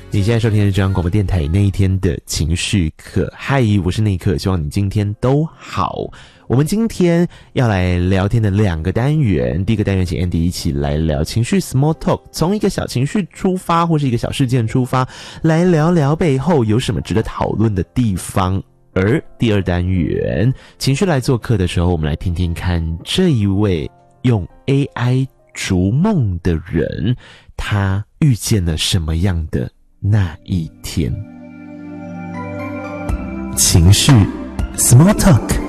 你现在收听的是中央广播电台那一天的情绪课。嗨，我是内克，希望你今天都好。我们今天要来聊天的2个单元，第一个单元请 Andy 一起来聊情绪 Small Talk， 从一个小情绪出发或是一个小事件出发，来聊聊背后有什么值得讨论的地方。而第二单元情绪来做客的时候，我们来听听看这一位用 AI 逐梦的人，他遇见了什么样的那一天。情绪 Small Talk。